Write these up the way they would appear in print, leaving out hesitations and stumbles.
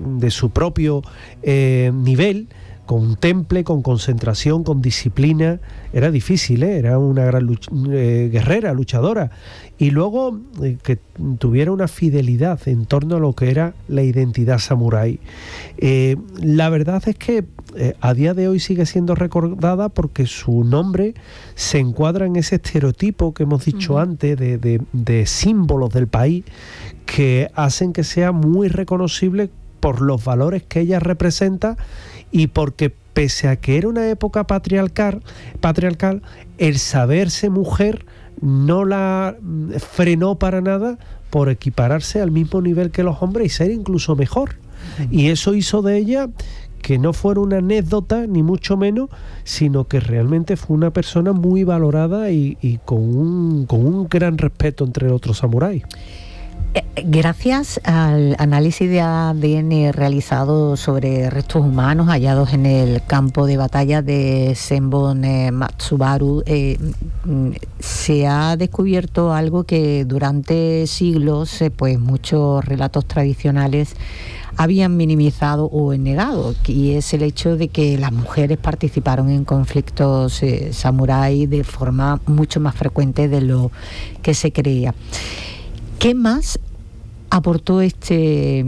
de su propio nivel, con temple, con concentración, con disciplina. Era difícil, era una gran guerrera, luchadora. Y luego que tuviera una fidelidad en torno a lo que era la identidad samurái. La verdad es que a día de hoy sigue siendo recordada porque su nombre se encuadra en ese estereotipo que hemos dicho antes de símbolos del país, que hacen que sea muy reconocible por los valores que ella representa, y porque pese a que era una época patriarcal, el saberse mujer no la frenó para nada por equipararse al mismo nivel que los hombres y ser incluso mejor. Y eso hizo de ella que no fuera una anécdota, ni mucho menos, sino que realmente fue una persona muy valorada y con un gran respeto entre otros samuráis. Gracias al análisis de ADN realizado sobre restos humanos hallados en el campo de batalla de Senbon Matsubaru, se ha descubierto algo que durante siglos pues muchos relatos tradicionales habían minimizado o negado, y es el hecho de que las mujeres participaron en conflictos samurái de forma mucho más frecuente de lo que se creía. ¿Qué más aportó este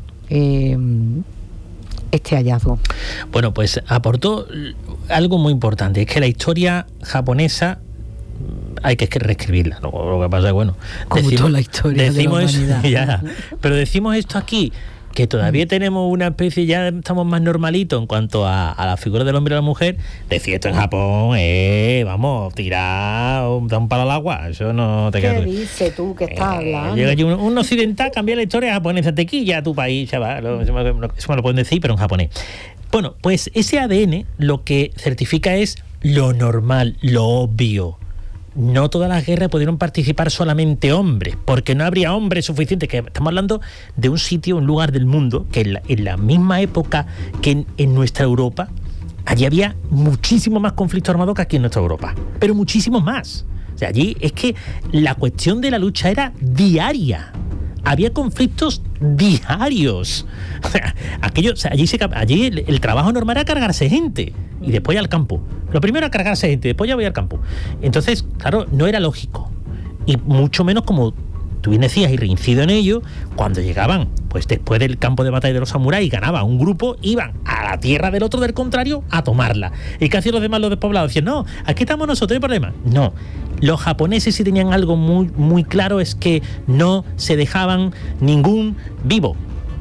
hallazgo? Bueno, pues aportó algo muy importante, es que la historia japonesa hay que reescribirla. Lo que pasa es, bueno, como toda la historia de la humanidad. Ya, pero decimos esto aquí, que todavía tenemos una especie, ya estamos más normalitos en cuanto a la figura del hombre y la mujer. Decir esto en Japón, vamos, tirar, da un palo al agua, eso no te queda. ¿Qué dices tú que estás hablando? Llega allí un occidental, cambia la historia japonesa, tequilla a tu país, chaval, eso me lo pueden decir, pero en japonés. Bueno, pues ese ADN lo que certifica es lo normal, lo obvio. No todas las guerras pudieron participar solamente hombres, porque no habría hombres suficientes. Que estamos hablando de un sitio, un lugar del mundo, que en la misma época que en nuestra Europa, allí había muchísimo más conflicto armado que aquí en nuestra Europa, pero muchísimo más. O sea, allí es que la cuestión de la lucha era diaria. Había conflictos diarios. O sea, allí el trabajo normal era cargarse gente y después al campo. Lo primero era cargarse gente, después ya voy al campo. Entonces, claro, no era lógico. Y mucho menos, como tú bien decías, y reincido en ello, cuando llegaban, pues después del campo de batalla de los samuráis, ganaban un grupo, iban a la tierra del otro, del contrario, a tomarla. ¿Y qué hacían los demás, los despoblados? Decían, no, aquí estamos nosotros, no hay problema. No. Los japoneses sí tenían algo muy, muy claro, es que no se dejaban ningún vivo.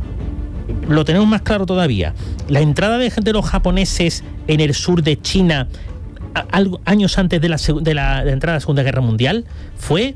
Lo tenemos más claro todavía. La entrada de los japoneses en el sur de China, años antes de la entrada de la Segunda Guerra Mundial, fue,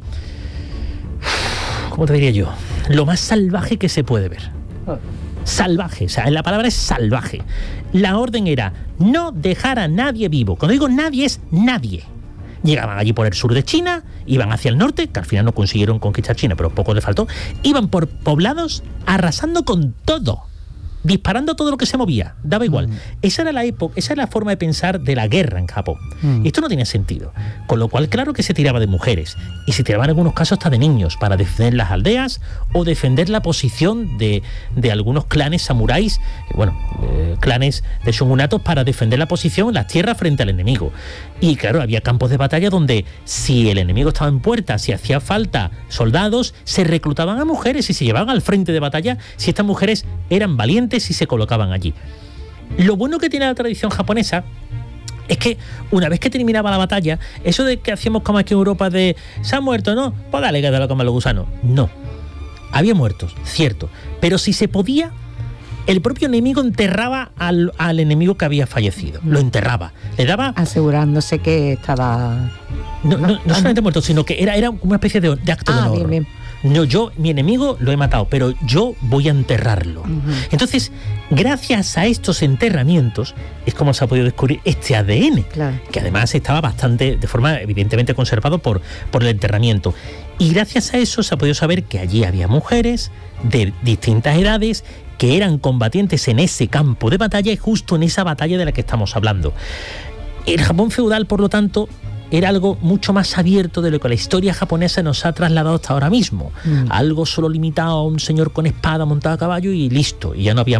¿cómo te diría yo?, lo más salvaje que se puede ver. Salvaje, o sea, la palabra es salvaje. La orden era no dejar a nadie vivo. Cuando digo nadie, es nadie. Llegaban allí por el sur de China, iban hacia el norte, que al final no consiguieron conquistar China, pero poco les faltó. Iban por poblados arrasando con todo, disparando todo lo que se movía, daba igual. Esa era la época, esa era la forma de pensar de la guerra en Japón. Y esto no tenía sentido. Con lo cual, claro que se tiraba de mujeres, y se tiraba en algunos casos hasta de niños, para defender las aldeas o defender la posición de algunos clanes samuráis, clanes de shogunatos, para defender la posición, las tierras frente al enemigo. Y claro, había campos de batalla donde, si el enemigo estaba en puerta, si hacía falta soldados, se reclutaban a mujeres y se llevaban al frente de batalla si estas mujeres eran valientes y se colocaban allí. Lo bueno que tiene la tradición japonesa es que una vez que terminaba la batalla, eso de que hacíamos como aquí en Europa de ¿se han muerto? No, pues dale, que te lo coman los gusanos. No. Había muertos, cierto. Pero si se podía, el propio enemigo enterraba al enemigo que había fallecido. Lo enterraba. Le daba... asegurándose que estaba... No solamente muerto, sino que era una especie de acto de honor. Bien. No, mi enemigo lo he matado, pero yo voy a enterrarlo. Entonces, gracias a estos enterramientos, es como se ha podido descubrir este ADN, claro, que además estaba bastante, de forma evidentemente conservado por el enterramiento. Y gracias a eso se ha podido saber que allí había mujeres de distintas edades que eran combatientes en ese campo de batalla y justo en esa batalla de la que estamos hablando. El Japón feudal, por lo tanto, era algo mucho más abierto de lo que la historia japonesa nos ha trasladado hasta ahora mismo. Algo solo limitado a un señor con espada montado a caballo y listo, y ya no había